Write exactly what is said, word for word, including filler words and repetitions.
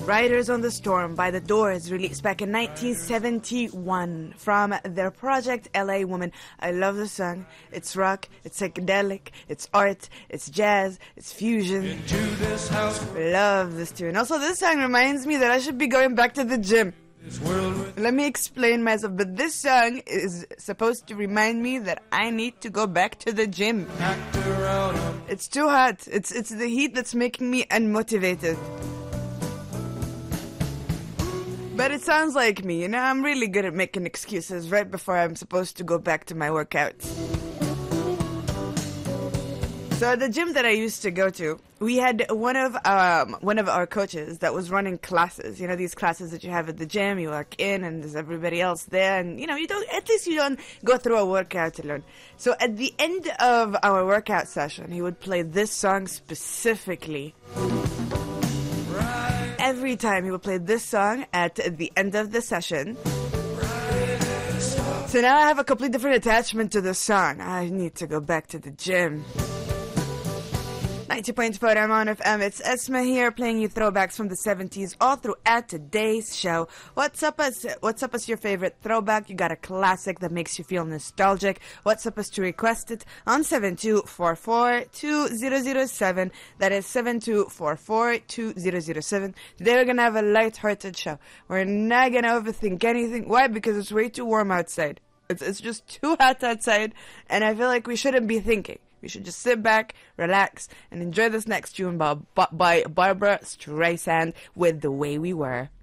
Riders on the Storm by The Doors, released back in nineteen seventy-one from their project L A Woman. I love the song. It's rock, it's psychedelic, it's art, it's jazz, it's fusion. Love this tune. Also, this song reminds me that I should be going back to the gym. Let me explain myself, but this song is supposed to remind me that I need to go back to the gym. It's too hot. It's it's the heat that's making me unmotivated. But it sounds like me, you know, I'm really good at making excuses right before I'm supposed to go back to my workouts. So at the gym that I used to go to, we had one of um one of our coaches that was running classes. You know, these classes that you have at the gym, you walk in and there's everybody else there, and you know, you don't at least you don't go through a workout alone. So at the end of our workout session, he would play this song specifically. Every time he would play this song at the end of the session. So now I have a completely different attachment to this song. I need to go back to the gym. ninety point four M on F M, it's Esma here playing you throwbacks from the seventies all throughout today's show. What's up as what's up as your favorite throwback? You got a classic that makes you feel nostalgic. What's up as to request it on seven two four four two zero zero seven. That is seven two four four two zero zero seven. Today we're gonna have a light-hearted show. We're not gonna overthink anything. Why? Because it's way too warm outside. It's it's just too hot outside, and I feel like we shouldn't be thinking. We should just sit back, relax, and enjoy this next tune by, by Barbara Streisand with The Way We Were.